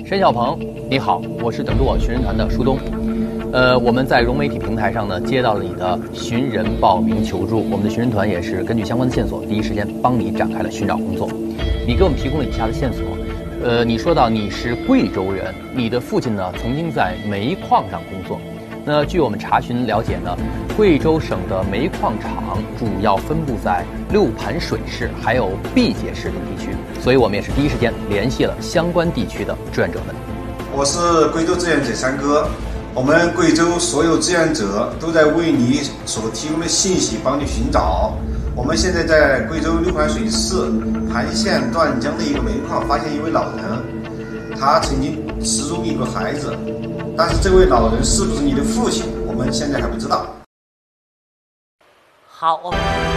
申小鹏，你好，我是等着我寻人团的舒东。我们在融媒体平台上呢接到了你的寻人报名求助，我们的寻人团也是根据相关的线索，第一时间帮你展开了寻找工作。你给我们提供了以下的线索，你说到你是贵州人，你的父亲呢曾经在煤矿上工作。那据我们查询了解呢，贵州省的煤矿厂主要分布在六盘水市还有毕节市等地区，所以我们也是第一时间联系了相关地区的志愿者们。 我是贵州志愿者三哥，我们贵州所有志愿者都在为你所提供的信息帮你寻找。我们现在在贵州六盘水市盘县段江的一个煤矿发现一位老人，他曾经失踪一个孩子，但是这位老人是不是你的父亲，我们现在还不知道。 好，我们